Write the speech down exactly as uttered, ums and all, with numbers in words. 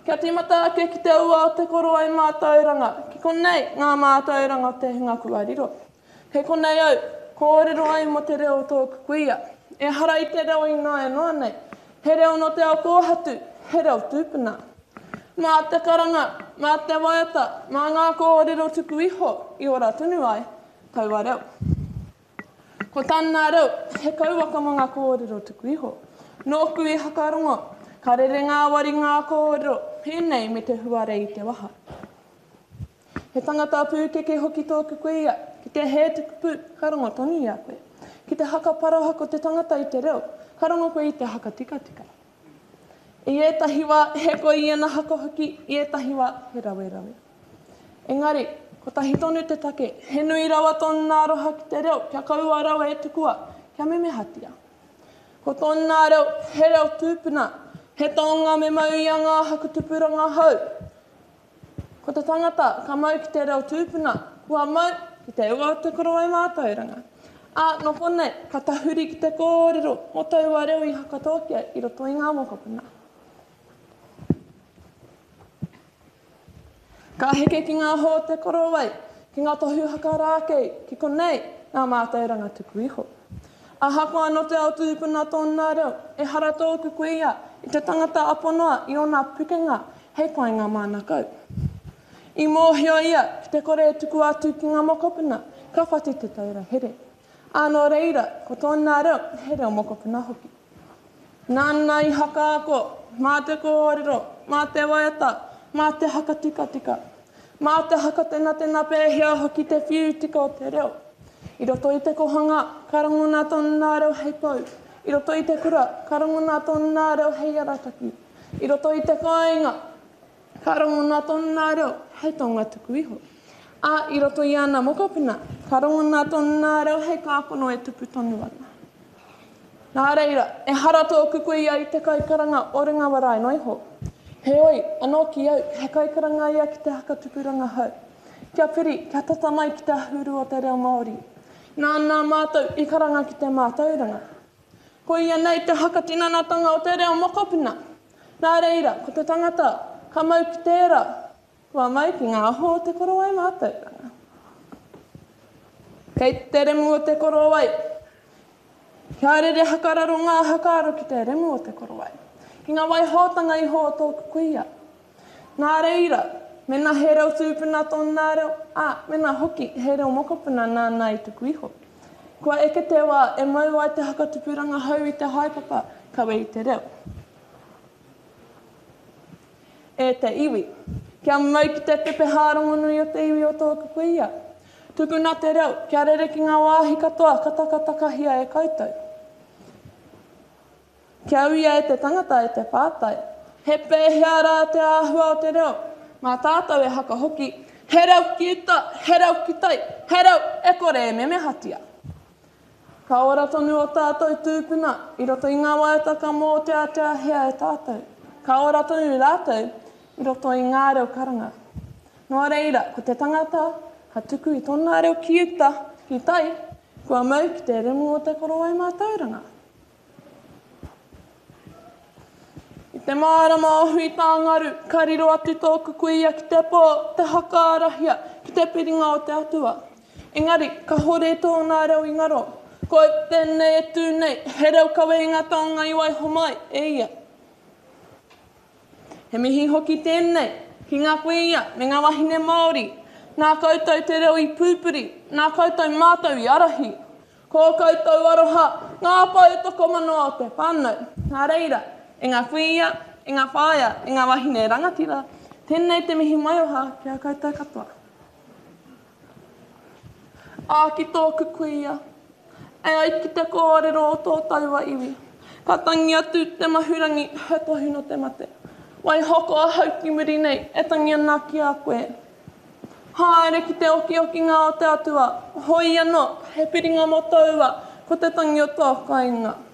Kia tīmata ake ki te ua o te koro ai mātauranga. Ki konei ngā mātauranga o te hinga kuariro. He konei au, kōrero ai mo te reo tōku kuia. E hara i te reo i ngā e noa nei. He reo no te ao kōhatu, he reo tūpuna. Mā te karanga, mā te waiata, mā ngā kōrero tuku iho i ora tunu ai, kaua reo. Ko tāna reo, he kauaka mo ngā kōrero tuku iho. Nōku i hakarongo, ka rere ngā wari ngā kōrero, pēnei me te huare i te waha. He tangata pūkeke hoki tōku kuia, ki te he tuku pū, karongo tongi a koe. Ki te haka parahako te tangata i te reo, karongo koe i te haka tika tika. I ētahi wā, he koe i ana hako hoki, i ētahi wā, he rawe rawe. Engari, ko tahi tonu te take, he nui rawa tōna roha ki te reo, kia kaua rawa e tukua, kia memehatia. Ko tōna reo, he reo tūpuna, he tonga me mau i a ngā haku tupuranga hau. Ko te tangata, ka mau ki te reo tūpuna, kua mau ki te ua o te koro ai mātauranga. A, no konei, ka tahuri ki te kōrero, o taua reo i haka tōkia i roto i ngā mokopuna. Ka heke ki ngā hō te koro wai, ki ngā tohu haka rākei, ki konei ngā mātauranga tuku iho. A hako anō te ao tūpuna tōna reo, e hara tōku kuia, i te tangata aponoa i o ngā pukenga, hei koe ngā mānakau. I mōhio ia, ki te kore e tuku atu ki ngā mokopuna, ka whati te taura here. Anō reira, ko tōna reo, he reo mokopuna hoki. Nāna i haka ako, mā te kōrero, mā te waiata, mā te haka tika tika, mā te haka tena tena pēhia hoki te whiu tika o te reo. I roto i te kohanga, karangona tōna reo hei pau. I roto i te kura, karangona tōna reo hei arataki. I roto i te kāinga, karangona tōna reo hei tonga tuku iho. A i roto i ana mokopuna, karangona tōna reo hei kāpono e tupu tonu ana. Nā reira, e hara tōku kuia i te kaikaranga o Ringa Warai Noiho. He oi, anō ki au, he kaikaranga ia ki te haka tupuranga hau. Kia piri, kia tatamai ki te ahuru o te reo Māori. Nāna mātou i karanga ki te mātauranga. Ko ia nei te haka tinanatanga o te reo mokopuna. Nā reira, ko te tangata, ka mau ki tērā, kua mau ki ngā hō te koro ai mātauranga. Kei te remu o te koro ai. Kia rere hakararo ngā hakaro ki te remu o te koro ai. Ki ngā wai hōtanga i hō tōku kuia. Nā reira, mena he reo tūpuna tōna reo, a, mena hoki he reo mokopuna nāna i tuku iho. Kua eke te wā e mau ai te haka tupuranga hau i te haipapa, kawe i te reo. E te iwi, kia mau ki te pepe hārongonui o te iwi o tōku kuia. Tukuna te reo, kia rere ki ngā wāhi katoa katakataka e koutou. Kia uia e te tangata e te pātai. He pēhea rā te āhua o te reo. Mā tātou e haka hoki. He reo ki uta, he reo ki tai, he reo e kore e memehatia. Ka ora tonu o tātou tūpuna, i roto i ngā waiata ka mō te atea hea e tātou. Ka ora tonu rātou, i roto i ngā reo karanga. Nō reira, ko te tangata, ka tuku i tōna reo ki uta, ki tai, kua mau ki te remu o te koro ai mātauranga. I te mārama o hui tāngaru, ka riro atu tōku kuia ki te pō, te haka arahia, ki te piringa o te atua. Engari, ka hore tōna reo i ngaro. Ko tēnei e tūnei, he reo kawe i ngā taonga i wai homai, e ia. He mihi hoki tēnei, ki ngā kuia, me ngā wahine Māori. Nā koutou te reo i pūpuri, nā koutou mātou i arahi. Ko koutou aroha, ngā pai toko manoa o te whānau. Nā reira, e ngā whia, e ngā whāia, e ngā wahine rangatira, tēnei te mihi mai oha ki a koutou katoa. Ā ki tōku kuia, e ai ki te kōrero o tō taua iwi. Ka tangi atu te mahurangi, he tohu no te mate. Wai hoko a hauki muri nei, e tangi ana ki a koe. Haere ki te oki oki ngā o te atua, hoi anō, he piringa mo taua, ko te tangi o tō kāinga.